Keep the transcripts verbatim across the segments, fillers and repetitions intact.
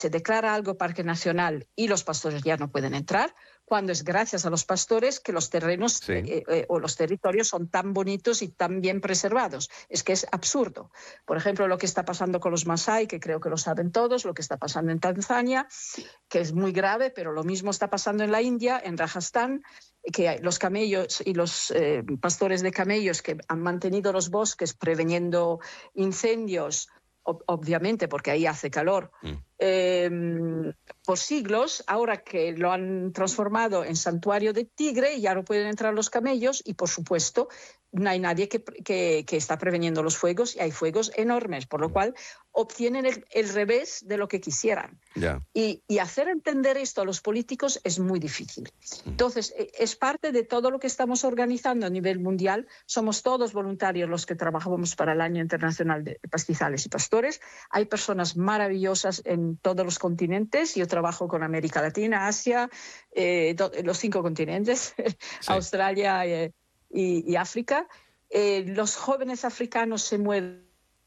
se declara algo parque nacional y los pastores ya no pueden entrar, cuando es gracias a los pastores que los terrenos Sí. eh, eh, o los territorios son tan bonitos y tan bien preservados. Es que es absurdo. Por ejemplo, lo que está pasando con los Masái, que creo que lo saben todos, lo que está pasando en Tanzania, que es muy grave, pero lo mismo está pasando en la India, en Rajastán, que los camellos y los eh, pastores de camellos que han mantenido los bosques preveniendo incendios, obviamente porque ahí hace calor, mm. eh, por siglos, ahora que lo han transformado en santuario de tigre, ya no pueden entrar los camellos y, por supuesto, no hay nadie que, que, que está preveniendo los fuegos y hay fuegos enormes, por lo mm. cual obtienen el, el revés de lo que quisieran. Yeah. Y, y hacer entender esto a los políticos es muy difícil. Mm. Entonces, es parte de todo lo que estamos organizando a nivel mundial. Somos todos voluntarios los que trabajamos para el Año Internacional de Pastizales y Pastores. Hay personas maravillosas en todos los continentes. Yo trabajo con América Latina, Asia, eh, los cinco continentes, sí. Australia eh, y, y África. Eh, los jóvenes africanos se mueven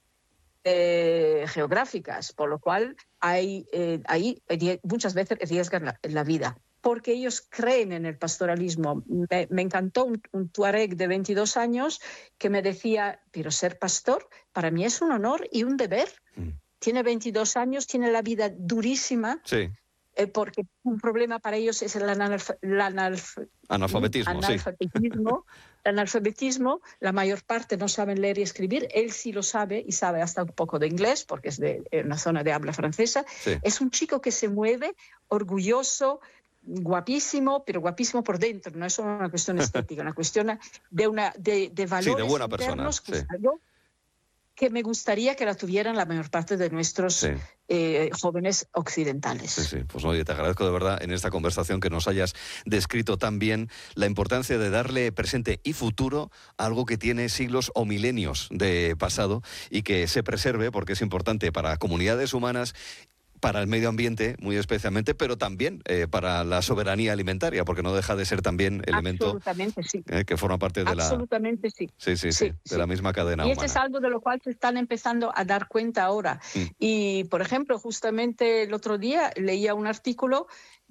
eh, geográficas, por lo cual hay, eh, ahí muchas veces arriesgan la, la vida, porque ellos creen en el pastoralismo. Me, me encantó un, un tuareg de veintidós años que me decía, pero ser pastor para mí es un honor y un deber. Mm. Tiene veintidós años, tiene la vida durísima. Sí. Eh, porque un problema para ellos es el analf el analf analfabetismo. analfabetismo, Sí. el analfabetismo. La mayor parte no saben leer y escribir. Él sí lo sabe y sabe hasta un poco de inglés porque es de una zona de habla francesa. Sí. Es un chico que se mueve, orgulloso, guapísimo, pero guapísimo por dentro. No es solo una cuestión estética, una cuestión de, una, de, de valores sí, de buena internos persona. que Sí. yo, que me gustaría que la tuvieran la mayor parte de nuestros sí. eh, jóvenes occidentales. Sí, sí, pues oye, te agradezco de verdad en esta conversación que nos hayas descrito tan bien la importancia de darle presente y futuro a algo que tiene siglos o milenios de pasado y que se preserve porque es importante para comunidades humanas, para el medio ambiente muy especialmente, pero también eh, para la soberanía alimentaria, porque no deja de ser también elemento Absolutamente, sí. eh, que forma parte de Absolutamente, la... sí. Sí, sí, sí, sí, de sí. la misma cadena y humana. Y eso es algo de lo cual se están empezando a dar cuenta ahora. Mm. Y, por ejemplo, justamente el otro día leía un artículo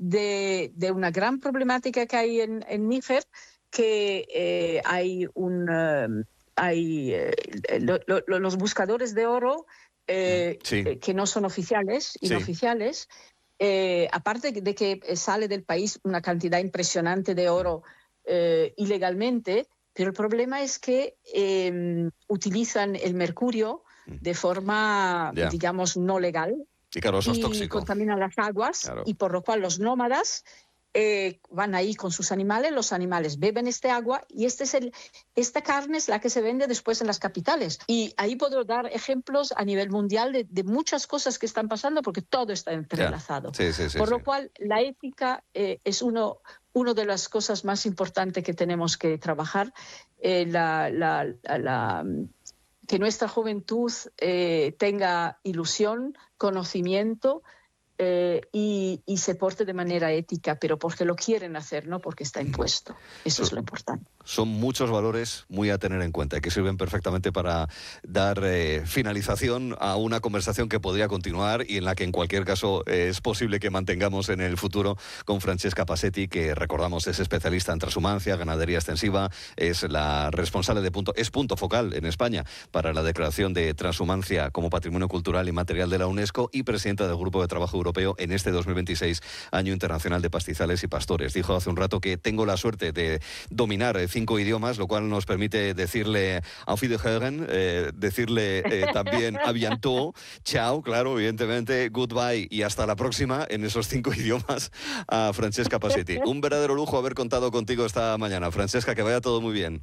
de, de una gran problemática que hay en, en Níger, que eh, hay un... Uh, hay eh, lo, lo, los buscadores de oro Eh, sí. eh, que no son oficiales, inooficiales, sí. eh, aparte de que sale del país una cantidad impresionante de oro eh, ilegalmente, pero el problema es que eh, utilizan el mercurio de forma, yeah. digamos, no legal y, claro, eso es y tóxico. contaminan las aguas, claro. y por lo cual los nómadas Eh, van ahí con sus animales, los animales beben este agua y este es el, esta carne es la que se vende después en las capitales. Y ahí puedo dar ejemplos a nivel mundial de, de muchas cosas que están pasando porque todo está entrelazado. Yeah. Sí, sí, sí, Por sí. lo cual la ética eh, es uno, uno de las cosas más importantes que tenemos que trabajar. Eh, la, la, la, la, que nuestra juventud eh, tenga ilusión, conocimiento, Eh, y, y se porte de manera ética, pero porque lo quieren hacer, no porque está impuesto. Eso so, es lo importante. Son muchos valores muy a tener en cuenta y que sirven perfectamente para dar eh, finalización a una conversación que podría continuar y en la que en cualquier caso eh, es posible que mantengamos en el futuro con Francesca Passetti, que recordamos es especialista en transhumancia, ganadería extensiva, es la responsable de punto, es punto focal en España para la declaración de transhumancia como patrimonio cultural y material de la UNESCO y presidenta del Grupo de Trabajo Europeo en este dos mil veintiséis, Año Internacional de Pastizales y Pastores. Dijo hace un rato que tengo la suerte de dominar eh, cinco idiomas, lo cual nos permite decirle Auf Wiederhören, eh, decirle eh, también a bientôt, chao, claro, evidentemente, goodbye y hasta la próxima en esos cinco idiomas a Francesca Passetti. Un verdadero lujo haber contado contigo esta mañana. Francesca, que vaya todo muy bien.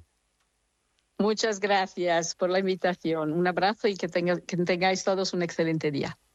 Muchas gracias por la invitación. Un abrazo y que, tenga, que tengáis todos un excelente día.